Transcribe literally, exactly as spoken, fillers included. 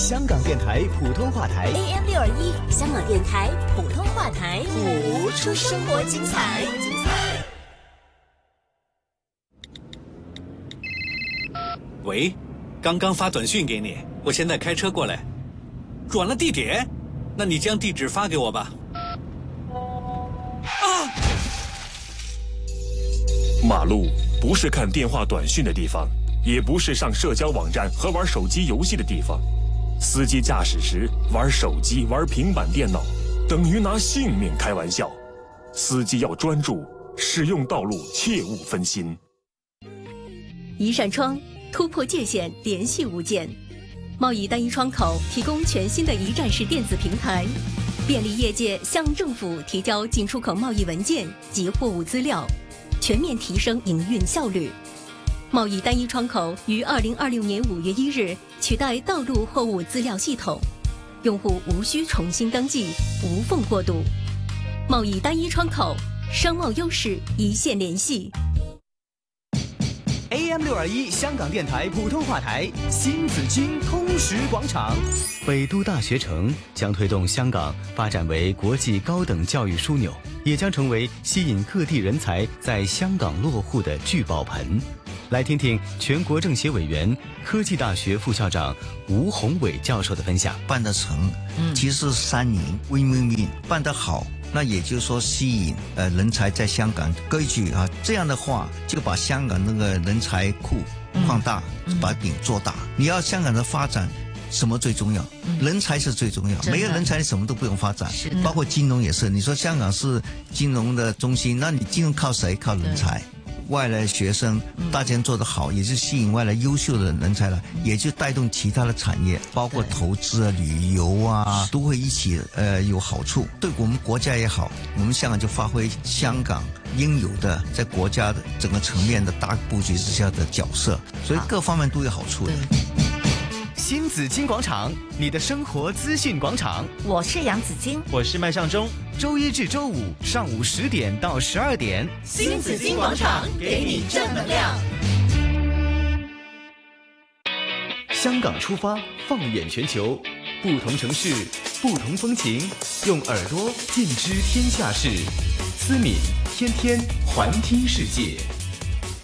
香港电台普通话台 A M 六二一，香港电台普通话台，谱出生活精彩。 喂，刚刚发短信给你，我现在开车过来。转了地点？那你将地址发给我吧。啊！ 马路不是看电话短讯的地方，也不是上社交网站和玩手机游戏的地方。司机驾驶时玩手机、玩平板电脑，等于拿性命开玩笑。司机要专注，使用道路切勿分心。 一扇窗，突破界限，联系无间。贸易单一窗口提供全新的一站式电子平台，便利业界向政府提交进出口贸易文件及货物资料，全面提升营运效率。贸易单一窗口于二零二六年五月一日取代道路货物资料系统，用户无需重新登记，无缝过渡。贸易单一窗口，商贸优势一线联系。 A M 六二一香港电台普通话台新紫荆通识广场，北都大学城将推动香港发展为国际高等教育枢纽，也将成为吸引各地人才在香港落户的聚宝盆。来听听全国政协委员、科技大学副校长吴宏伟教授的分享。 办得成，其实三赢 win win win， 办得好。那也就是说，吸引呃人才在香港割据啊，这样的话就把香港那个人才库放大，嗯、把饼做大。你要香港的发展，什么最重要？嗯、人才是最重要。没有人才，你什么都不用发展。包括金融也是。你说香港是金融的中心，那你金融靠谁？靠人才。外来学生大家做得好，也是吸引外来优秀的人才来，也就带动其他的产业，包括投资啊、旅游啊，都会一起呃有好处。对我们国家也好，我们香港就发挥香港应有的在国家的整个层面的大布局之下的角色，所以各方面都有好处的。 新紫荆广场，你的生活资讯广场。 我是杨紫荆， 我是麦尚中。 周一至周五上午十点到十二点， 新紫荆广场给你正能量。 香港出发，放眼全球，不同城市，不同风情，用耳朵尽知天下事。思敏天天环听世界。